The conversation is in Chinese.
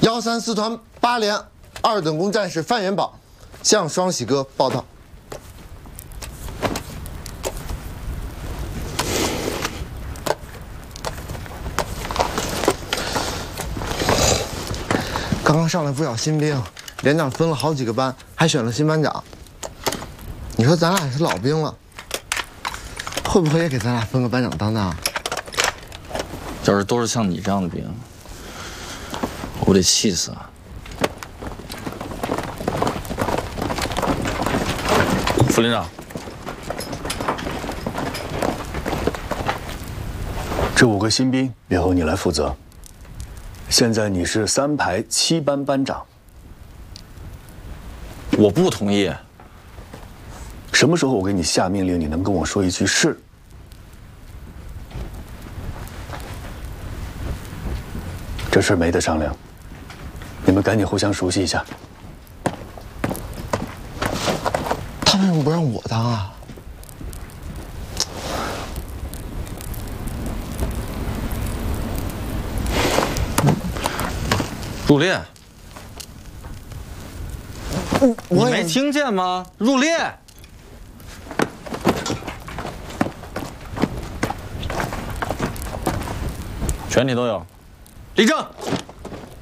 134团8连2等功战士范元宝向双喜哥报道。刚刚上来不少新兵，连长分了好几个班，还选了新班长。你说咱俩也是老兵了，会不会也给咱俩分个班长当当？ 要是都是像你这样的兵，我得气死啊！副连长， 这5个新兵由你来负责。现在你是3排7班班长。 我不同意。 什么时候我给你下命令，你能跟我说一句是？这事没得商量，你们赶紧互相熟悉一下。 他为什么不让我当啊？ 入列！你我没听见吗？入列！全体都有，立正。